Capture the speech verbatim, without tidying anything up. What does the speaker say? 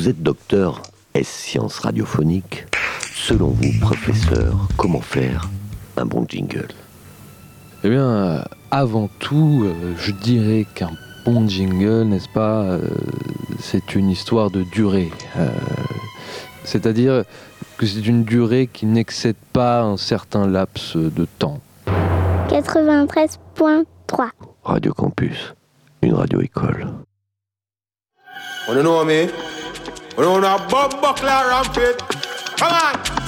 Vous êtes docteur S sciences radiophoniques. Selon vous, professeur, comment faire un bon jingle? Eh bien, euh, avant tout, euh, je dirais qu'un bon jingle, n'est-ce pas, euh, c'est une histoire de durée. Euh, c'est-à-dire que c'est une durée qui n'excède pas un certain laps de temps. quatre-vingt-treize point trois Radio Campus, une radio-école. On know me? On know a Bob Buckler rampant. Come on!